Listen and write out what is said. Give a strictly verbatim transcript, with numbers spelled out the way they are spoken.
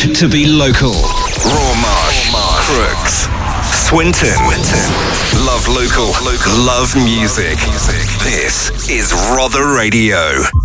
made to be local. Rawmarsh, Crooks, Swinton. Love local, love music. This is Rother Radio.